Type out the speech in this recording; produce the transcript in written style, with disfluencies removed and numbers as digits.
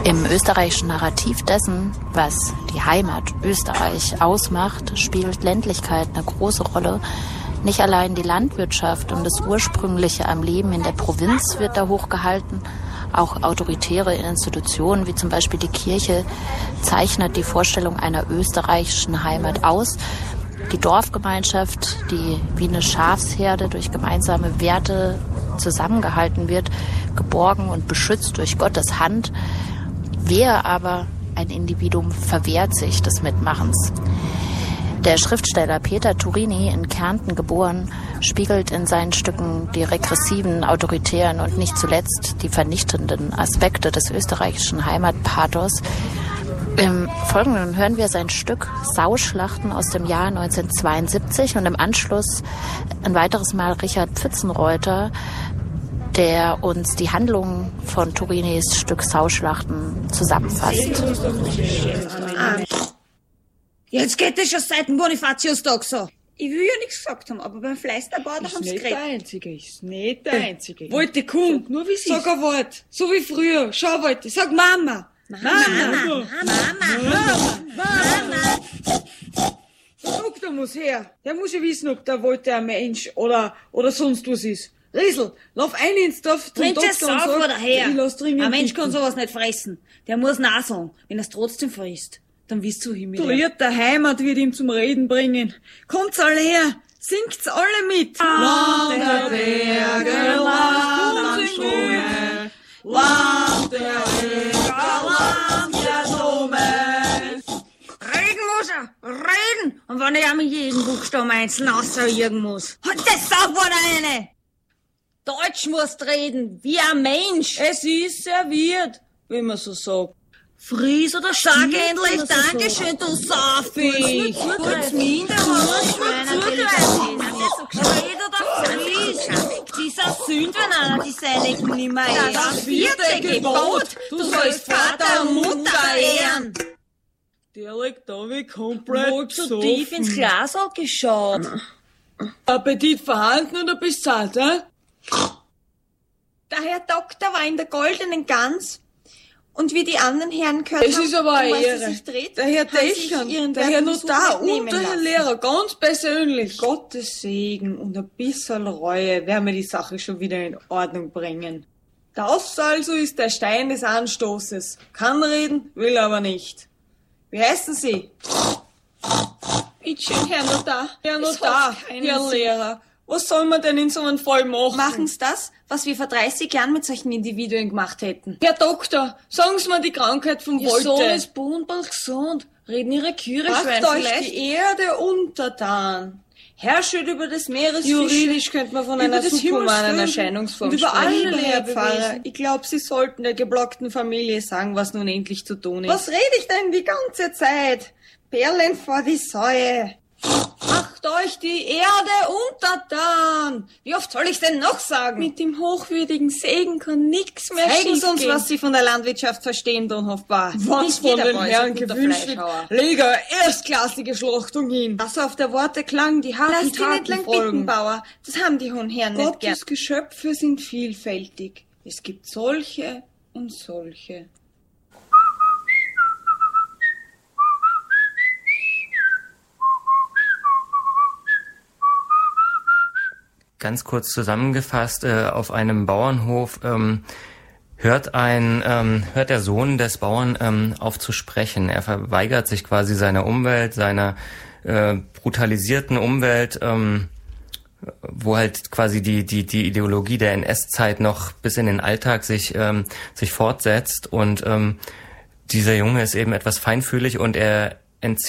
Im österreichischen Narrativ dessen, was die Heimat Österreich ausmacht, spielt Ländlichkeit eine große Rolle. Nicht allein die Landwirtschaft und das Ursprüngliche am Leben in der Provinz wird da hochgehalten. Auch autoritäre Institutionen, wie zum Beispiel die Kirche, zeichnet die Vorstellung einer österreichischen Heimat aus. Die Dorfgemeinschaft, die wie eine Schafsherde durch gemeinsame Werte zusammengehalten wird, geborgen und beschützt durch Gottes Hand. Wer aber ein Individuum verwehrt sich des Mitmachens. Der Schriftsteller Peter Turini, in Kärnten geboren, spiegelt in seinen Stücken die regressiven, autoritären und nicht zuletzt die vernichtenden Aspekte des österreichischen Heimatpathos. Im Folgenden hören wir sein Stück Sauschlachten aus dem Jahr 1972 und im Anschluss ein weiteres Mal Richard Pfützenreuter, der uns die Handlung von Turinis Stück Sauschlachten zusammenfasst. Jetzt geht es schon seit dem Bonifatiustag so. Ich will ja nichts gesagt haben, aber beim Fleißterbauer haben sie geredet. Ist nicht der Einzige. Wollte, komm, nur wie sie sag ein Wort. So wie früher. Schau, Wollte, sag Mama. Mama. Der Doktor muss her. Der muss ja wissen, ob der Wollte ein Mensch oder sonst was ist. Riesel, lauf ein ins Dorf zum Doktor und sag, ich lass dringend. Ein Mensch kann sowas nicht fressen. Der muss nein sagen. Wenn er es trotzdem frisst, dann wisst du hin mit Lied der Heimat wird ihm zum Reden bringen. Kommt's alle her, singt's alle mit. Land der Berge, Land am Strome, Land der Berge, Land der Dome. Reden muss er, reden! Und wenn ich einmal jeden Buchstaben einzeln aussagen muss. Das sagt wohl eine! Deutsch musst reden, wie ein Mensch. Es ist serviert, wie man so sagt. Fries oder sag endlich Dankeschön, du Saufig. Kurz minder, Red oder Fries. Sie ist ein Sünd, wenn einer die Seinigen nimmer ehrt. Das 4. Gebot, du sollst Vater und Mutter ehren. Der legt da wie komplett Wohl zu tief ins Glas geschaut. Appetit vorhanden oder bist zart, hä? Der Herr Doktor war in der goldenen Gans und wie die anderen Herren gehört es haben, ist aber eine Ehre. sich dreht, Der Herr haben sich Dächern, ihren der Herr Besuch Notar und mitnehmen der Herr lassen. Lehrer, ganz persönlich. Gottes Segen und ein bisschen Reue werden wir die Sache schon wieder in Ordnung bringen. Das also ist der Stein des Anstoßes. Kann reden, will aber nicht. Wie heißen Sie? Bitte schön, Herr Notar. Herr Es Notar, hat keinen Herr Sinn. Lehrer. Was soll man denn in so einem Fall machen? Machen's das, was wir vor 30 Jahren mit solchen Individuen gemacht hätten. Herr Doktor, sagen Sie mir die Krankheit vom Ihr Wolte. Sohn ist bunball gesund. Reden ihre Kühe Macht Schwein euch vielleicht? die Erde untertan. Herrschet über das Meeresfische. Juridisch könnte man von über einer das subhumanen Himmelsvögel Erscheinungsform und über sprechen. alle Herr Pfarrer. Ich glaube, Sie sollten der geblockten Familie sagen, was nun endlich zu tun ist. Was rede ich denn die ganze Zeit? Perlen vor die Säue. Macht euch die Erde untertan. Wie oft soll ich denn noch sagen? Mit dem hochwürdigen Segen kann nix mehr Zeigen Sie uns, schiefgehen. was Sie von der Landwirtschaft verstehen, Donhoff-Bar. Was Nicht von jeder den Ball ist Herren ein guter gewünscht wird, Fleischhauer. lege eine erstklassige Schlachtung hin. Was auf der Worte klang, die harten Lass die nicht Taten lang folgen. bitten, Bauer. Das haben die hohen Herren nicht gern. Gottes Geschöpfe sind vielfältig. Es gibt solche und solche. Ganz kurz zusammengefasst, auf einem Bauernhof hört der Sohn des Bauern auf zu sprechen. Er verweigert sich quasi seiner Umwelt, seiner brutalisierten Umwelt, wo halt quasi die Ideologie der NS-Zeit noch bis in den Alltag sich fortsetzt. Und dieser Junge ist eben etwas feinfühlig und er entzieht